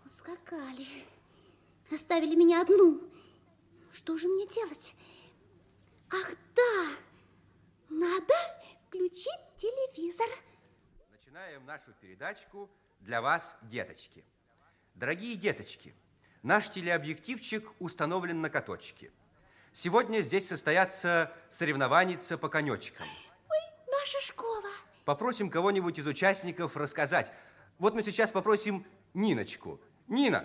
Ускакали. Оставили меня одну. Что же мне делать? Ах, да! Надо включить телевизор. Начинаем нашу передачку для вас, деточки. Дорогие деточки, наш телеобъективчик установлен на каточке. Сегодня здесь состоятся соревнования по конечкам. Ой, наша школа. Попросим кого-нибудь из участников рассказать. Вот мы сейчас попросим Ниночку. Нина!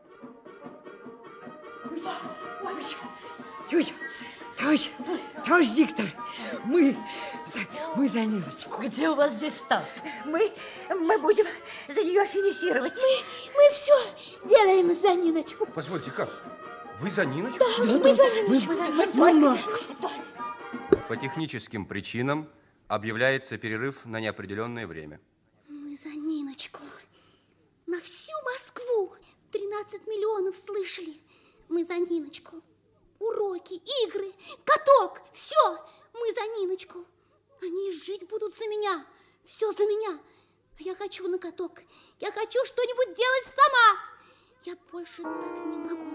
Товарищ диктор, мы за Ниночку. Где у вас здесь старт? Мы будем за нее финишировать. Мы все делаем за Ниночку. Позвольте, как? Вы за Ниночку? Да, мы за Ниночку. По техническим причинам объявляется перерыв на неопределенное время. Мы за Ниночку. На всю Москву 13 миллионов слышали. Мы за Ниночку. Уроки, игры, каток, все. Мы за Ниночку. Они жить будут за меня. Все за меня. А я хочу на каток. Я хочу что-нибудь делать сама. Я больше так не могу.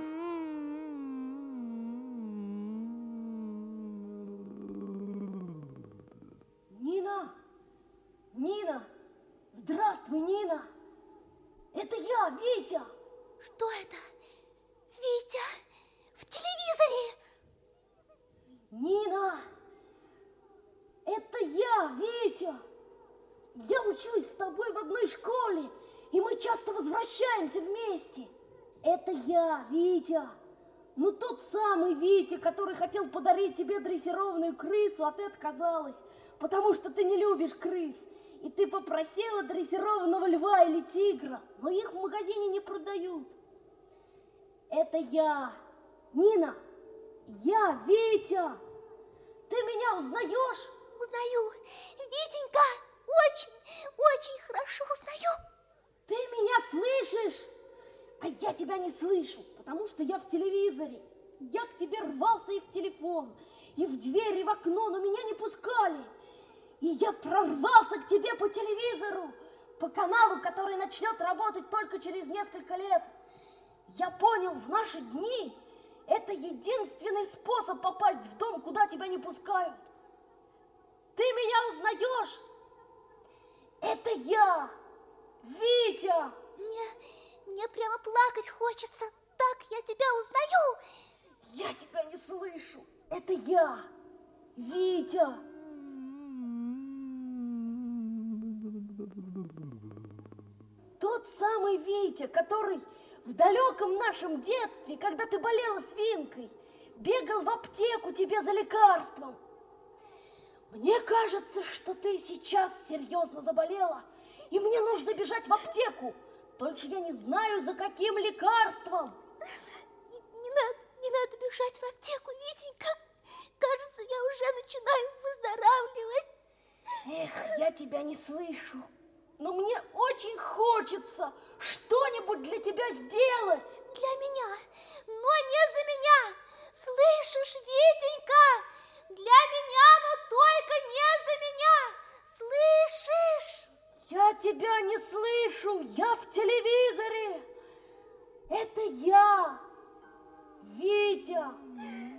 Нина! Здравствуй, Нина! Это я, Витя! Что это? Витя в телевизоре! Нина! Это я, Витя! Я учусь с тобой в одной школе, и мы часто возвращаемся вместе. Это я, Витя! Ну, тот самый Витя, который хотел подарить тебе дрессированную крысу, а ты отказалась, потому что ты не любишь крыс. И ты попросила дрессированного льва или тигра, но их в магазине не продают. Это я, Нина, я, Витя. Ты меня узнаешь? Узнаю. Витенька, очень хорошо узнаю. Ты меня слышишь? А я тебя не слышу, потому что я в телевизоре. Я к тебе рвался и в телефон, и в дверь, и в окно, но меня не пускали. И я прорвался к тебе по телевизору, по каналу, который начнет работать только через несколько лет. Я понял, в наши дни это единственный способ попасть в дом, куда тебя не пускают. Ты меня узнаешь? Это я, Витя. Мне прямо плакать хочется. Так я тебя узнаю. Я тебя не слышу. Это я, Витя. Тот самый Витя, который в далеком нашем детстве, когда ты болела свинкой, бегал в аптеку тебе за лекарством. Мне кажется, что ты сейчас серьезно заболела, и мне нужно бежать в аптеку. Только я не знаю, за каким лекарством. Не надо бежать в аптеку, Витенька. Кажется, я уже начинаю выздоравливать. Эх, я тебя не слышу. Но мне очень хочется что-нибудь для тебя сделать. Для меня, но не за меня. Слышишь, Витенька? Для меня, но только не за меня. Слышишь? Я тебя не слышу. Я в телевизоре. Это я, Витя.